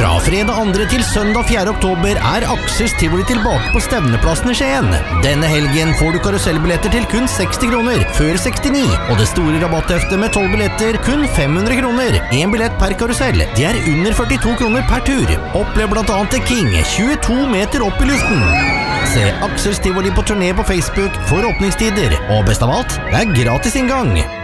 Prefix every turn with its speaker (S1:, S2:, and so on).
S1: Fra fredag 2. til søndag 4. oktober Aksels Tivoli tilbake på Stevneplassen i Skien. Denne helgen får du karusellbilletter til kun 60 kroner, før 69, og det store rabattheftet med 12 billetter kun 500 kroner. En billett per karusell, det under 42 kroner per tur. Opplev blant annet The King, 22 meter opp i luften. Se Aksels Tivoli på turné på Facebook for åpningstider, og best av alt, det gratis inngang.